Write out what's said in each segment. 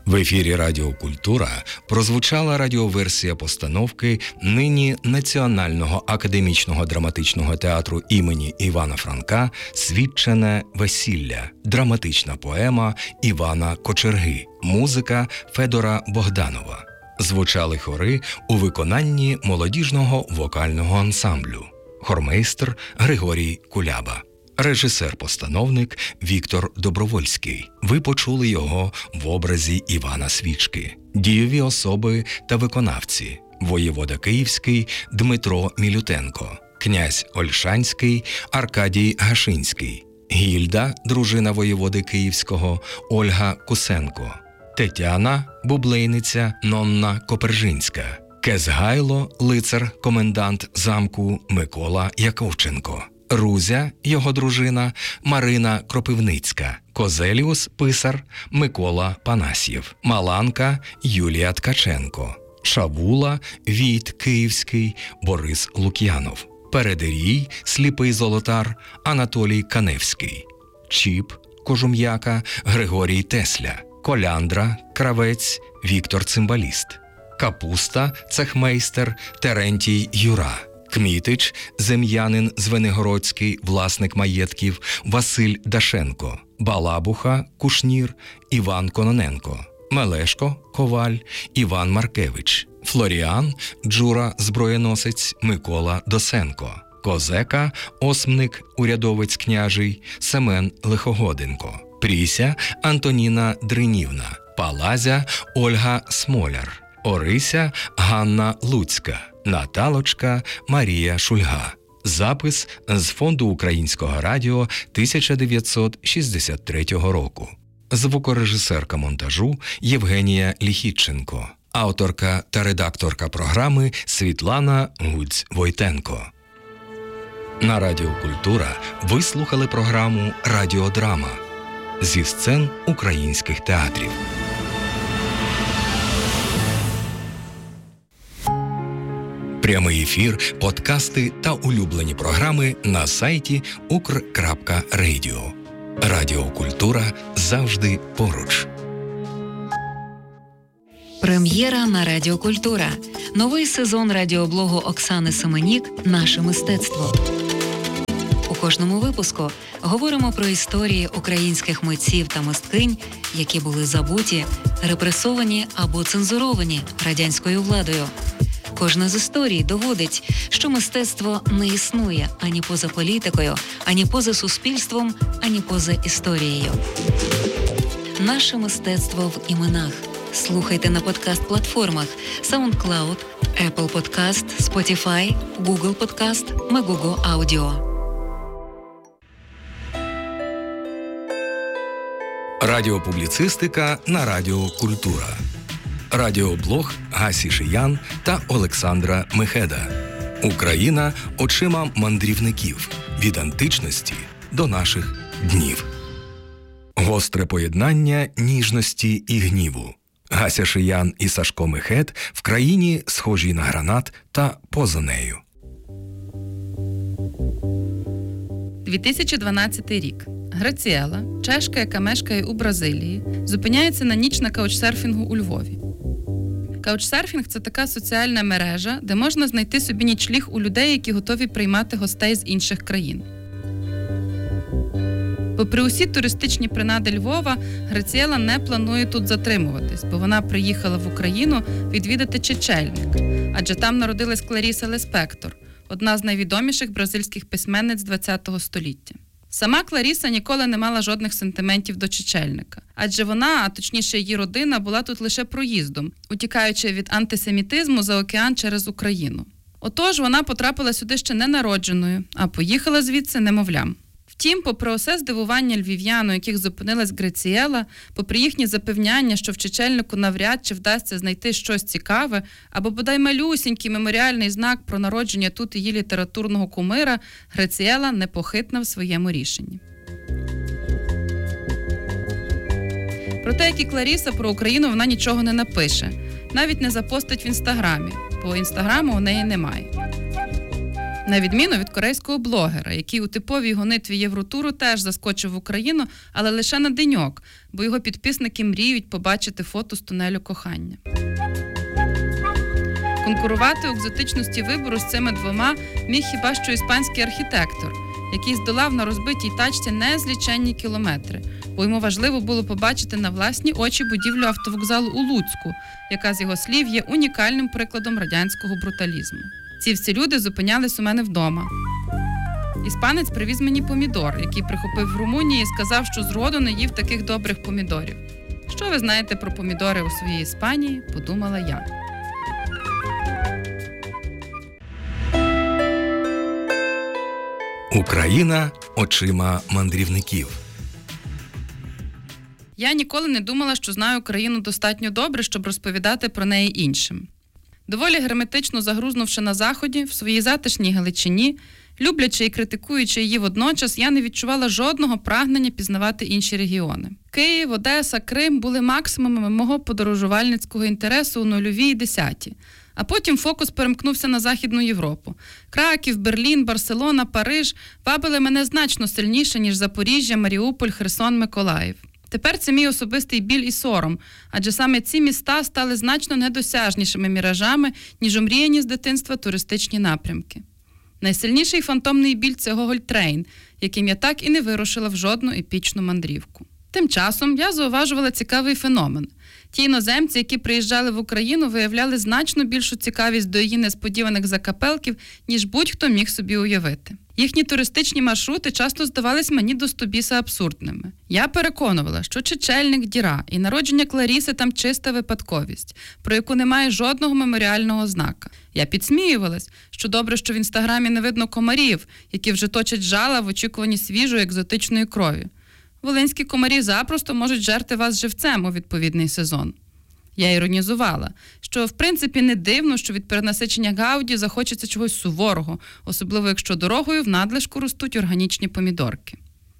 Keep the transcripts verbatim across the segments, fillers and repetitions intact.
В ефірі Радіо Культура прозвучала радіоверсія постановки нині Національного академічного драматичного театру імені Івана Франка «Свідчене весілля», драматична поема Івана Кочерги, музика Федора Богданова. Звучали хори у виконанні молодіжного вокального ансамблю. Хормейстер Григорій Куляба. Режисер-постановник Віктор Добровольський. Ви почули його в образі Івана Свічки. Дієві особи та виконавці. Воєвода Київський Дмитро Мілютенко. Князь Ольшанський Аркадій Гашинський. Гільда, дружина воєводи Київського Ольга Кусенко. Тетяна, бублейниця Нонна Копержинська. Кезгайло, лицар-комендант замку Микола Яковченко. Рузя, його дружина Марина Кропивницька. Козеліус, писар Микола Панасьєв. Маланка Юлія Ткаченко. Шавула, Війт Київський Борис Лук'янов. Передерій, сліпий золотар Анатолій Каневський. Чіп, кожум'яка Григорій Тесля. Коляндра, кравець Віктор Цимбаліст. Капуста, цехмейстер Терентій Юра. Кмітич, зем'янин Звенигородський, власник маєтків Василь Дашенко. Балабуха, кушнір Іван Кононенко. Мелешко, коваль Іван Маркевич. Флоріан, джура, зброєносець Микола Досенко. Козека, осмник, урядовець княжий Семен Лихогоденко. Пріся, Антоніна Дринівна. Палазя, Ольга Смоляр. Орися, Ганна Луцька. Наталочка Марія Шульга. Запис з Фонду Українського радіо тисяча дев'ятсот шістдесят третього року. Звукорежисерка монтажу Євгенія Ліхітченко. Авторка та редакторка програми Світлана Гудзь-Войтенко. На Радіо Культура ви слухали програму «Радіодрама» зі сцен українських театрів. Прямий ефір, подкасти та улюблені програми на сайті укр крапка радіо. Радіо Культура завжди поруч. Прем'єра на Радіо Культура. Новий сезон радіоблогу Оксани Семенік «Наше мистецтво». У кожному випуску говоримо про історії українських митців та мисткинь, які були забуті, репресовані або цензуровані радянською владою. Кожна з історій доводить, що мистецтво не існує ані поза політикою, ані поза суспільством, ані поза історією. Наше мистецтво в іменах. Слухайте на подкаст-платформах SoundCloud, Apple Podcast, Spotify, Google Podcast, Megogo Audio. Радіопубліцистика на Радіо Культура. Радіоблог Гасі Шиян та Олександра Мехеда. Україна очима мандрівників. Від античності до наших днів. Гостре поєднання ніжності і гніву. Гася Шиян і Сашко Мехед в країні, схожій на гранат та поза нею. дві тисячі дванадцятий рік. Граціела, чешка, яка мешкає у Бразилії, зупиняється на ніч на каучсерфінгу у Львові. Каучсерфінг – це така соціальна мережа, де можна знайти собі нічліг у людей, які готові приймати гостей з інших країн. Попри усі туристичні принади Львова, Граціела не планує тут затримуватись, бо вона приїхала в Україну відвідати Чечельник, адже там народилась Кларіса Леспектор, одна з найвідоміших бразильських письменниць ХХ століття. Сама Кларіса ніколи не мала жодних сентиментів до Чечельника, адже вона, а точніше її родина, була тут лише проїздом, утікаючи від антисемітизму за океан через Україну. Отож, вона потрапила сюди ще не народженою, а поїхала звідси немовлям. Втім, попри усе здивування львів'ян, у яких зупинилась Граціела, попри їхні запевняння, що в Чечельнику навряд чи вдасться знайти щось цікаве, або бодай малюсінький меморіальний знак про народження тут її літературного кумира, Граціела непохитна в своєму рішенні. Про те, як і Кларіса, про Україну вона нічого не напише, навіть не запостить в Інстаграмі, бо Інстаграму у неї немає. На відміну від корейського блогера, який у типовій гонитві Євротуру теж заскочив в Україну, але лише на деньок, бо його підписники мріють побачити фото з тунелю кохання. Конкурувати у екзотичності вибору з цими двома міг хіба що іспанський архітектор, який здолав на розбитій тачці незліченні кілометри, бо йому важливо було побачити на власні очі будівлю автовокзалу у Луцьку, яка, з його слів, є унікальним прикладом радянського бруталізму. Ці всі люди зупинялись у мене вдома. Іспанець привіз мені помідор, який прихопив в Румунії і сказав, що зроду не їв таких добрих помідорів. Що ви знаєте про помідори у своїй Іспанії, подумала я. Україна очима мандрівників. Я ніколи не думала, що знаю Україну достатньо добре, щоб розповідати про неї іншим. Доволі герметично загрузнувши на Заході, в своїй затишній Галичині, люблячи і критикуючи її водночас, я не відчувала жодного прагнення пізнавати інші регіони. Київ, Одеса, Крим були максимумами мого подорожувальницького інтересу у нульові і десяті. А потім фокус перемкнувся на Західну Європу. Краків, Берлін, Барселона, Париж вабили мене значно сильніше, ніж Запоріжжя, Маріуполь, Херсон, Миколаїв. Тепер це мій особистий біль і сором, адже саме ці міста стали значно недосяжнішими міражами, ніж омріяні з дитинства туристичні напрямки. Найсильніший фантомний біль – це Гоголь-Трейн, яким я так і не вирушила в жодну епічну мандрівку. Тим часом я зауважувала цікавий феномен. Ті іноземці, які приїжджали в Україну, виявляли значно більшу цікавість до її несподіваних закапелків, ніж будь-хто міг собі уявити. Їхні туристичні маршрути часто здавались мені до стобіса абсурдними. Я переконувала, що Чечельник – діра, і народження Кларіси там чиста випадковість, про яку немає жодного меморіального знака. Я підсміювалась, що добре, що в Інстаграмі не видно комарів, які вже точать жала в очікуванні свіжої екзотичної крові. Волинські комарі запросто можуть жерти вас живцем у відповідний сезон. Я іронізувала, що в принципі не дивно, що від перенасичення гауді захочеться чогось суворого, особливо якщо дорогою в надлишку ростуть органічні помідорки.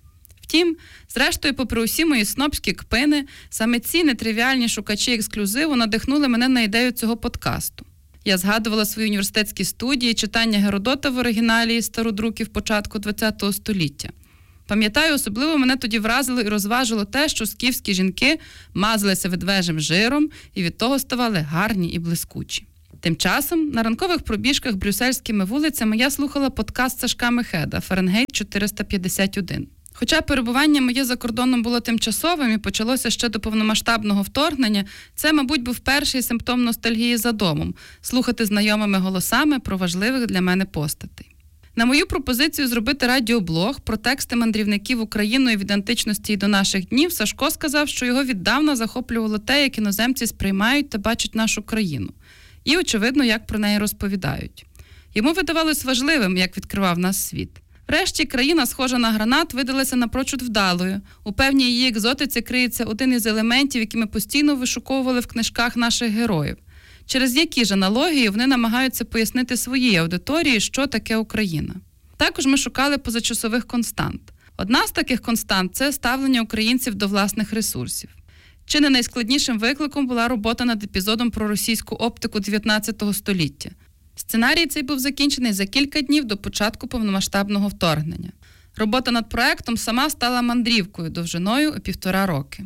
Втім, зрештою, попри усі мої снобські кпини, саме ці нетривіальні шукачі ексклюзиву надихнули мене на ідею цього подкасту. Я згадувала свої університетські студії, читання Геродота в оригіналі із стародруків початку ХХ століття. Пам'ятаю, особливо мене тоді вразило і розважило те, що скіфські жінки мазалися ведвежим жиром і від того ставали гарні і блискучі. Тим часом на ранкових пробіжках брюссельськими вулицями я слухала подкаст Сашка Мехеда «Фаренгейт чотириста п'ятдесят один». Хоча перебування моє за кордоном було тимчасовим і почалося ще до повномасштабного вторгнення, це, мабуть, був перший симптом ностальгії за домом – слухати знайомими голосами про важливих для мене постатей. На мою пропозицію зробити радіоблог про тексти мандрівників Україною від античності і до наших днів Сашко сказав, що його віддавна захоплювало те, як іноземці сприймають та бачать нашу країну. І, очевидно, як про неї розповідають. Йому видавалось важливим, як відкривав нас світ. Врешті, країна, схожа на гранат, видалася напрочуд вдалою. У певній її екзотиці криється один із елементів, які ми постійно вишуковували в книжках наших героїв. Через які ж аналогії вони намагаються пояснити своїй аудиторії, що таке Україна. Також ми шукали позачасових констант. Одна з таких констант – це ставлення українців до власних ресурсів. Чи не найскладнішим викликом була робота над епізодом про російську оптику дев'ятнадцятого століття. Сценарій цей був закінчений за кілька днів до початку повномасштабного вторгнення. Робота над проектом сама стала мандрівкою довжиною у півтора роки.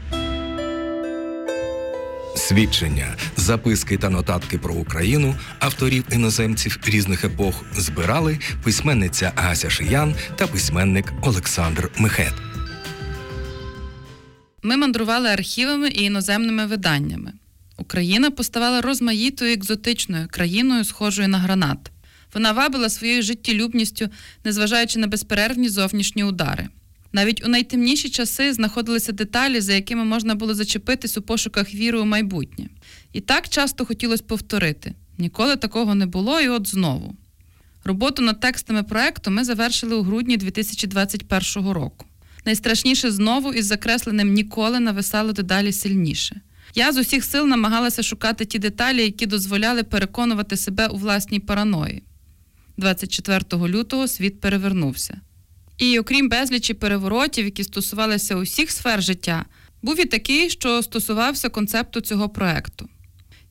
Свідчення, записки та нотатки про Україну авторів-іноземців різних епох збирали письменниця Гася Шиян та письменник Олександр Мехед. Ми мандрували архівами і іноземними виданнями. Україна поставала розмаїтою і екзотичною, країною, схожою на гранат. Вона вабила своєю життєлюбністю, незважаючи на безперервні зовнішні удари. Навіть у найтемніші часи знаходилися деталі, за якими можна було зачепитись у пошуках віри у майбутнє. І так часто хотілося повторити. Ніколи такого не було, і от знову. Роботу над текстами проекту ми завершили у грудні дві тисячі двадцять першого року. Найстрашніше знову із закресленим «ніколи» нависало дедалі сильніше. Я з усіх сил намагалася шукати ті деталі, які дозволяли переконувати себе у власній параної. двадцять четвертого лютого світ перевернувся. І окрім безлічі переворотів, які стосувалися усіх сфер життя, був і такий, що стосувався концепту цього проекту.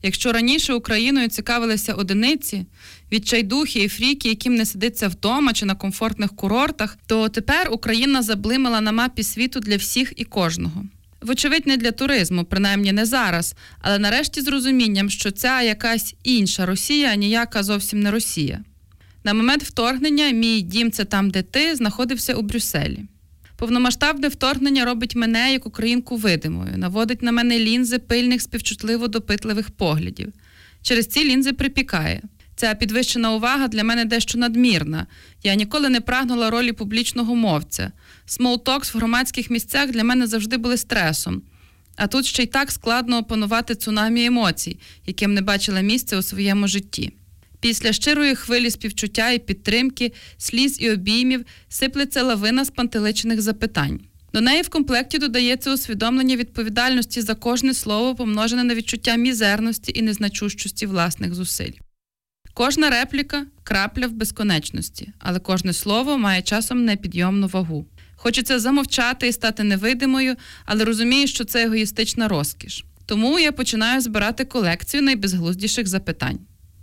Якщо раніше Україною цікавилися одиниці, відчайдухи і фріки, яким не сидиться вдома чи на комфортних курортах, то тепер Україна заблимала на мапі світу для всіх і кожного. Вочевидь, не для туризму, принаймні не зараз, але нарешті з розумінням, що ця якась інша Росія, ніяка зовсім не Росія. На момент вторгнення «Мій дім – це там, де ти» знаходився у Брюсселі. Повномасштабне вторгнення робить мене, як українку, видимою, наводить на мене лінзи пильних, співчутливо-допитливих поглядів. Через ці лінзи припікає. Ця підвищена увага для мене дещо надмірна. Я ніколи не прагнула ролі публічного мовця. Смолтокс в громадських місцях для мене завжди були стресом. А тут ще й так складно опанувати цунамі емоцій, яким не бачила місця у своєму житті. Після щирої хвилі співчуття і підтримки, сліз і обіймів сиплеться лавина спантеличених запитань. До неї в комплекті додається усвідомлення відповідальності за кожне слово, помножене на відчуття мізерності і незначущості власних зусиль. Кожна репліка – крапля в безконечності, але кожне слово має часом непідйомну вагу. Хочеться замовчати і стати невидимою, але розумію, що це егоїстична розкіш. Тому я починаю збирати колекцію найбезглуздіших запитань.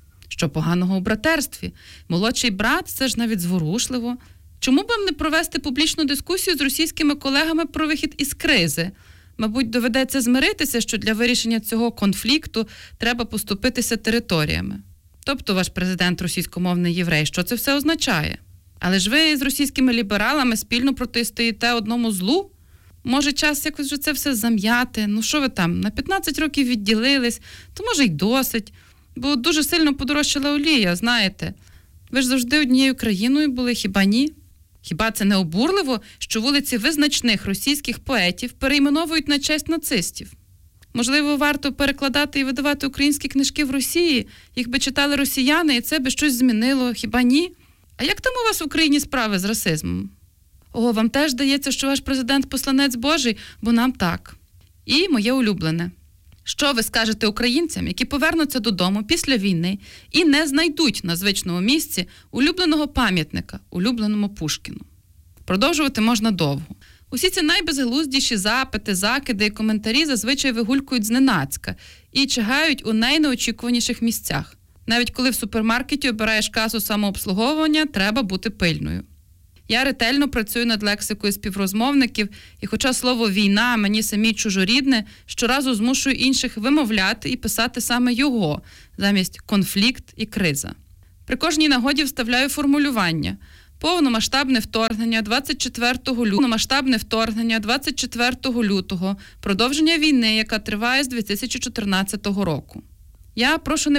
Що поганого у братерстві? Молодший брат – це ж навіть зворушливо. Чому б вам не провести публічну дискусію з російськими колегами про вихід із кризи? Мабуть, доведеться змиритися, що для вирішення цього конфлікту треба поступитися територіями. Тобто ваш президент російськомовний єврей. Що це все означає? Але ж ви з російськими лібералами спільно протистоїте одному злу? Може, час якось вже це все зам'яти? Ну що ви там, на п'ятнадцять років відділились? То може й досить. Бо дуже сильно подорожчала олія, знаєте. Ви ж завжди однією країною були, хіба ні? Хіба це не обурливо, що вулиці визначних російських поетів перейменовують на честь нацистів? Можливо, варто перекладати і видавати українські книжки в Росії? Їх би читали росіяни, і це би щось змінило, хіба ні? А як там у вас в Україні справи з расизмом? О, вам теж здається, що ваш президент посланець Божий? Бо нам так. І моє улюблене. Що ви скажете українцям, які повернуться додому після війни і не знайдуть на звичному місці улюбленого пам'ятника, улюбленому Пушкіну? Продовжувати можна довго. Усі ці найбезглуздіші запити, закиди і коментарі зазвичай вигулькують зненацька і чагають у найнеочікуваніших місцях. Навіть коли в супермаркеті обираєш касу самообслуговування, треба бути пильною. Я ретельно працюю над лексикою співрозмовників, і хоча слово «війна» мені самій чужорідне, щоразу змушую інших вимовляти і писати саме його, замість «конфлікт» і «криза». При кожній нагоді вставляю формулювання «повномасштабне вторгнення двадцять четвертого лютого», «повномасштабне вторгнення двадцять четвертого лютого», «продовження війни, яка триває з дві тисячі чотирнадцятого року». Я прошу не